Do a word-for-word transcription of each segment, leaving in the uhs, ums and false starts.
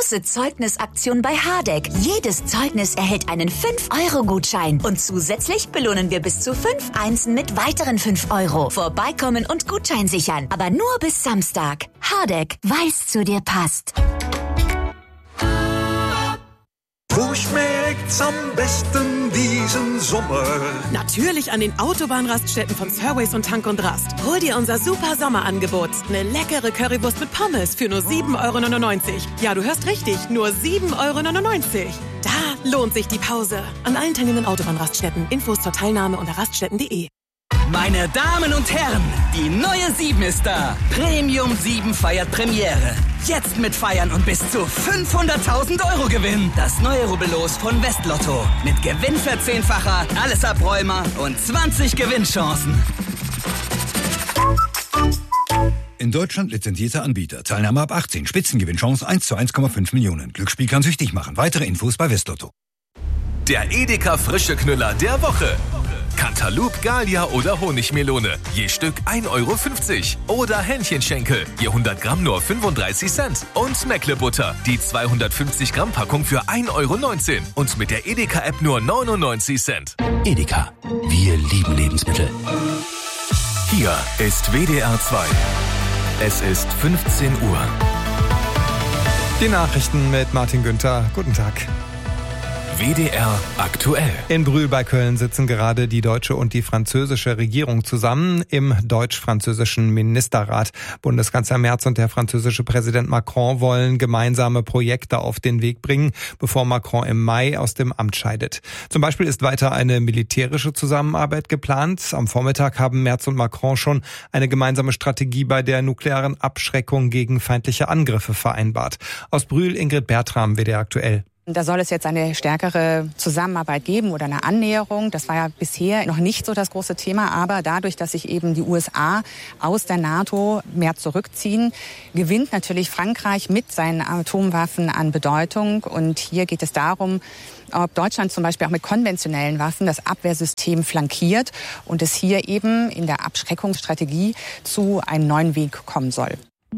große Zeugnisaktion bei Hardegg. Jedes Zeugnis erhält einen fünf Euro Gutschein. Und zusätzlich belohnen wir bis zu fünf Einsen mit weiteren fünf Euro. Vorbeikommen und Gutschein sichern. Aber nur bis Samstag. Hardegg, weil's zu dir passt. Wo schmeckt's am besten diesen Sommer? Natürlich an den Autobahnraststätten von Surways und Tank und Rast. Hol dir unser super Sommerangebot. Eine leckere Currywurst mit Pommes für nur sieben Euro neunundneunzig. Ja, du hörst richtig, nur sieben Euro neunundneunzig. Da lohnt sich die Pause. An allen teilnehmenden Autobahnraststätten. Infos zur Teilnahme unter raststätten punkt de. Meine Damen und Herren, die neue sieben ist da. Premium sieben feiert Premiere. Jetzt mit Feiern und bis zu fünfhunderttausend Euro Gewinn. Das neue Rubbellos von Westlotto. Mit Gewinnverzehnfacher, alles Abräumer und zwanzig Gewinnchancen. In Deutschland lizenzierter Anbieter. Teilnahme ab achtzehn. Spitzengewinnchance eins zu eins Komma fünf Millionen. Glücksspiel kann süchtig machen. Weitere Infos bei Westlotto. Der Edeka frische Knüller der Woche. Cantaloupe, Gallia oder Honigmelone. Je Stück ein Euro fünfzig. Oder Hähnchenschenkel. Je hundert Gramm nur fünfunddreißig Cent. Und Meckle-Butter. Die zweihundertfünfzig Gramm Packung für ein Euro neunzehn. Und mit der Edeka-App nur neunundneunzig Cent. Edeka. Wir lieben Lebensmittel. Hier ist W D R zwei. Es ist fünfzehn Uhr. Die Nachrichten mit Martin Günther. Guten Tag. W D R aktuell. In Brühl bei Köln sitzen gerade die deutsche und die französische Regierung zusammen im deutsch-französischen Ministerrat. Bundeskanzler Merz und der französische Präsident Macron wollen gemeinsame Projekte auf den Weg bringen, bevor Macron im Mai aus dem Amt scheidet. Zum Beispiel ist weiter eine militärische Zusammenarbeit geplant. Am Vormittag haben Merz und Macron schon eine gemeinsame Strategie bei der nuklearen Abschreckung gegen feindliche Angriffe vereinbart. Aus Brühl Ingrid Bertram, W D R aktuell. Da soll es jetzt eine stärkere Zusammenarbeit geben oder eine Annäherung. Das war ja bisher noch nicht so das große Thema. Aber dadurch, dass sich eben die U S A aus der NATO mehr zurückziehen, gewinnt natürlich Frankreich mit seinen Atomwaffen an Bedeutung. Und hier geht es darum, ob Deutschland zum Beispiel auch mit konventionellen Waffen das Abwehrsystem flankiert und es hier eben in der Abschreckungsstrategie zu einem neuen Weg kommen soll.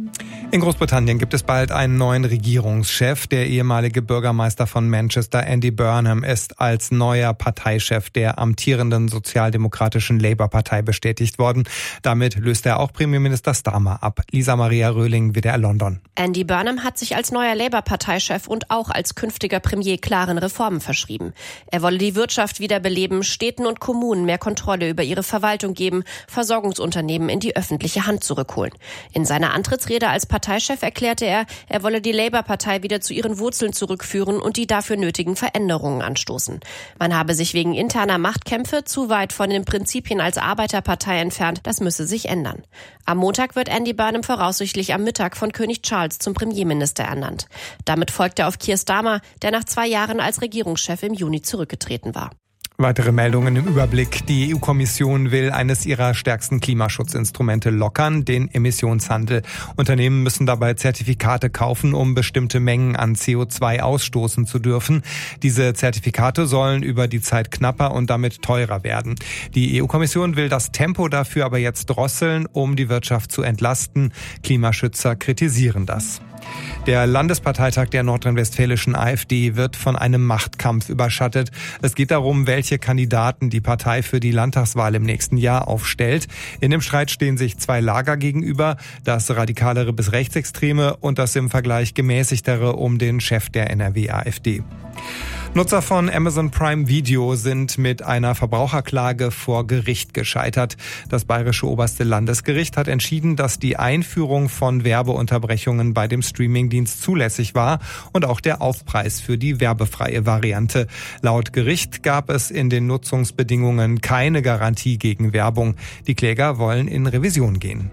In Großbritannien gibt es bald einen neuen Regierungschef. Der ehemalige Bürgermeister von Manchester, Andy Burnham, ist als neuer Parteichef der amtierenden sozialdemokratischen Labour-Partei bestätigt worden. Damit löst er auch Premierminister Starmer ab. Lisa Maria Röhling, W D R London. Andy Burnham hat sich als neuer Labour-Parteichef und auch als künftiger Premier klaren Reformen verschrieben. Er wolle die Wirtschaft wiederbeleben, Städten und Kommunen mehr Kontrolle über ihre Verwaltung geben, Versorgungsunternehmen in die öffentliche Hand zurückholen. In seiner Antrittsrede als Parteichef erklärte er, er wolle die Labour-Partei wieder zu ihren Wurzeln zurückführen und die dafür nötigen Veränderungen anstoßen. Man habe sich wegen interner Machtkämpfe zu weit von den Prinzipien als Arbeiterpartei entfernt, das müsse sich ändern. Am Montag wird Andy Burnham voraussichtlich am Mittag von König Charles zum Premierminister ernannt. Damit folgt er auf Keir Starmer, der nach zwei Jahren als Regierungschef im Juni zurückgetreten war. Weitere Meldungen im Überblick. Die E U-Kommission will eines ihrer stärksten Klimaschutzinstrumente lockern, den Emissionshandel. Unternehmen müssen dabei Zertifikate kaufen, um bestimmte Mengen an C O zwei ausstoßen zu dürfen. Diese Zertifikate sollen über die Zeit knapper und damit teurer werden. Die E U-Kommission will das Tempo dafür aber jetzt drosseln, um die Wirtschaft zu entlasten. Klimaschützer kritisieren das. Der Landesparteitag der nordrhein-westfälischen AfD wird von einem Machtkampf überschattet. Es geht darum, welche Kandidaten die Partei für die Landtagswahl im nächsten Jahr aufstellt. In dem Streit stehen sich zwei Lager gegenüber, das radikalere bis rechtsextreme und das im Vergleich gemäßigtere um den Chef der N R W-AfD. Nutzer von Amazon Prime Video sind mit einer Verbraucherklage vor Gericht gescheitert. Das Bayerische Oberste Landesgericht hat entschieden, dass die Einführung von Werbeunterbrechungen bei dem Streamingdienst zulässig war und auch der Aufpreis für die werbefreie Variante. Laut Gericht gab es in den Nutzungsbedingungen keine Garantie gegen Werbung. Die Kläger wollen in Revision gehen.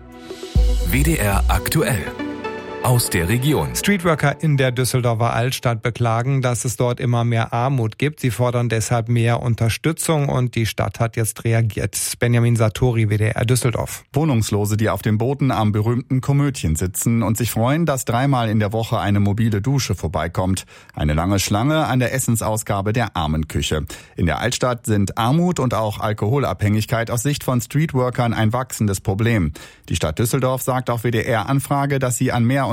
W D R aktuell. Aus der Region. Streetworker in der Düsseldorfer Altstadt beklagen, dass es dort immer mehr Armut gibt. Sie fordern deshalb mehr Unterstützung und die Stadt hat jetzt reagiert. Benjamin Satori, W D R Düsseldorf. Wohnungslose, die auf dem Boden am berühmten Komödien sitzen und sich freuen, dass dreimal in der Woche eine mobile Dusche vorbeikommt. Eine lange Schlange an der Essensausgabe der Armenküche. In der Altstadt sind Armut und auch Alkoholabhängigkeit aus Sicht von Streetworkern ein wachsendes Problem. Die Stadt Düsseldorf sagt auf W D R Anfrage, dass sie an mehr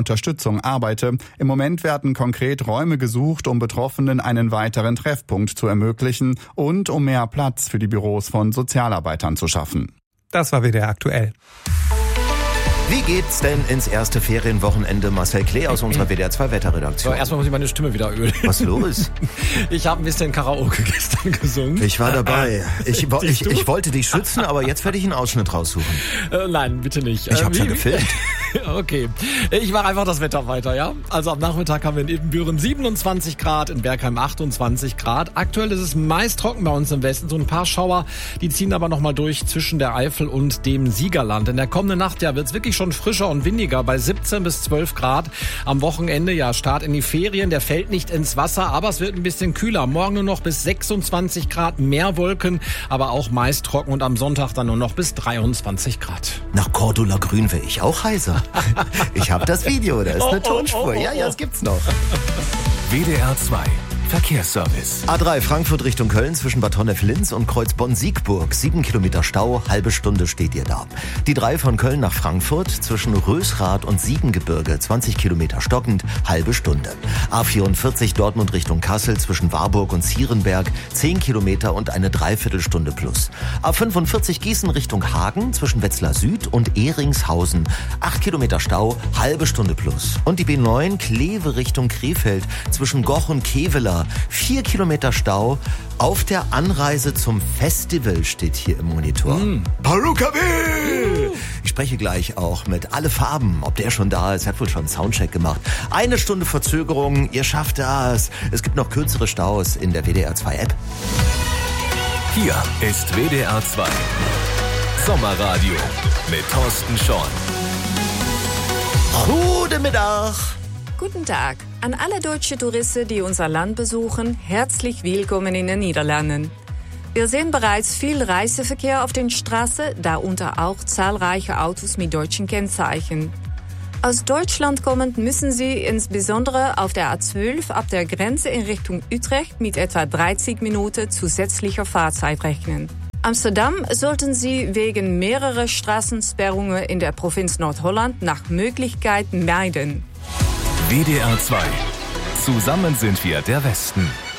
Unterstützung arbeite. Im Moment werden konkret Räume gesucht, um Betroffenen einen weiteren Treffpunkt zu ermöglichen und um mehr Platz für die Büros von Sozialarbeitern zu schaffen. Das war W D R aktuell. Wie geht's denn ins erste Ferienwochenende? Marcel Klee aus unserer W D R zwei Wetterredaktion. So, erstmal muss ich meine Stimme wieder ölen. Was los? Ich habe ein bisschen Karaoke gestern gesungen. Ich war dabei. Ich, ich, ich wollte dich schützen, aber jetzt werde ich einen Ausschnitt raussuchen. Äh, nein, bitte nicht. Ich habe äh, schon gefilmt. Okay, ich mache einfach das Wetter weiter, ja? Also am Nachmittag haben wir in Ibbenbüren siebenundzwanzig Grad, in Bergheim achtundzwanzig Grad. Aktuell ist es meist trocken bei uns im Westen. So ein paar Schauer, die ziehen aber nochmal durch zwischen der Eifel und dem Siegerland. In der kommenden Nacht ja, wird es wirklich schon frischer und windiger bei siebzehn bis zwölf Grad. Am Wochenende, ja, Start in die Ferien. Der fällt nicht ins Wasser, aber es wird ein bisschen kühler. Morgen nur noch bis sechsundzwanzig Grad, mehr Wolken, aber auch meist trocken. Und am Sonntag dann nur noch bis dreiundzwanzig Grad. Nach Cordula Grün wäre ich auch heiser. Ich habe das Video, da ist eine Tonspur. Oh, oh, oh, ja, ja, das gibt's noch. W D R zwei Verkehrsservice. A drei Frankfurt Richtung Köln zwischen Bad Honnef-Linz und Kreuzbonn-Siegburg. Sieben Kilometer Stau, halbe Stunde steht ihr da. Die drei von Köln nach Frankfurt zwischen Rösrath und Siebengebirge. zwanzig Kilometer stockend, halbe Stunde. A vierundvierzig Dortmund Richtung Kassel zwischen Warburg und Zierenberg. zehn Kilometer und eine Dreiviertelstunde plus. A fünfundvierzig Gießen Richtung Hagen zwischen Wetzlar Süd und Ehringshausen. acht Kilometer Stau, halbe Stunde plus. Und die B neun Kleve Richtung Krefeld zwischen Goch und Keveler. Vier Kilometer Stau auf der Anreise zum Festival steht hier im Monitor. Mm. Perukaville! Ich spreche gleich auch mit Alle Farben. Ob der schon da ist, hat wohl schon einen Soundcheck gemacht. Eine Stunde Verzögerung, ihr schafft das. Es gibt noch kürzere Staus in der W D R zwei App. Hier ist W D R zwei Sommerradio mit Thorsten Schorn. Guten Mittag. Guten Tag an alle deutsche Touristen, die unser Land besuchen. Herzlich willkommen in den Niederlanden. Wir sehen bereits viel Reiseverkehr auf den Straßen, darunter auch zahlreiche Autos mit deutschen Kennzeichen. Aus Deutschland kommend müssen Sie insbesondere auf der A zwölf ab der Grenze in Richtung Utrecht mit etwa dreißig Minuten zusätzlicher Fahrzeit rechnen. Amsterdam sollten Sie wegen mehrerer Straßensperrungen in der Provinz Nordholland nach Möglichkeit meiden. W D R zwei. Zusammen sind wir der Westen.